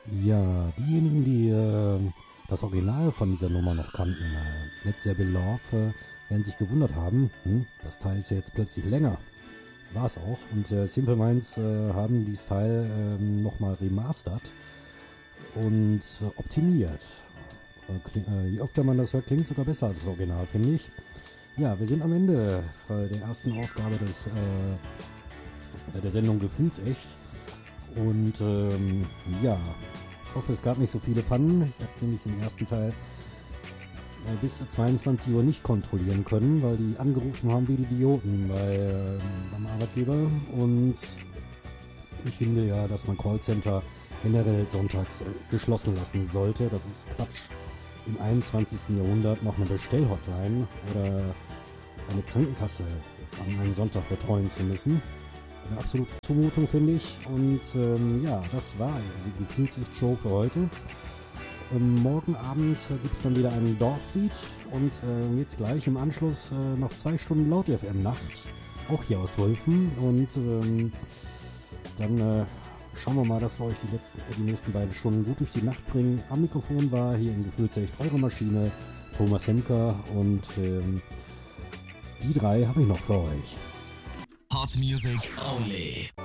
Ja, diejenigen, die das Original von dieser Nummer noch kannten, Let There Be Love, werden sich gewundert haben, das Teil ist ja jetzt plötzlich länger. War es auch. Und Simple Minds haben dieses Teil nochmal remastert und optimiert. Je öfter man das hört, klingt sogar besser als das Original, finde ich. Ja, wir sind am Ende der ersten Ausgabe der Sendung Gefühlsecht. Und ja, ich hoffe, es gab nicht so viele Pannen. Ich habe nämlich den ersten Teil bis 22 Uhr nicht kontrollieren können, weil die angerufen haben wie die Idioten beim Arbeitgeber. Und ich finde ja, dass man Callcenter generell sonntags geschlossen lassen sollte. Das ist Quatsch. Im 21. Jahrhundert noch eine Bestellhotline oder eine Krankenkasse an einem Sonntag betreuen zu müssen. Eine absolute Zumutung, finde ich. Und ja, das war die Gefühlsecht-Show für heute. Morgen Abend gibt es dann wieder ein Dorflied und jetzt gleich im Anschluss noch 2 Stunden Laut-FM-Nacht, auch hier aus Wölfen. Und dann schauen wir mal, dass wir euch die nächsten beiden Stunden gut durch die Nacht bringen. Am Mikrofon war hier in Gefühlsecht eure Maschine, Thomas Hemker, und die 3 habe ich noch für euch. Hot Music Only.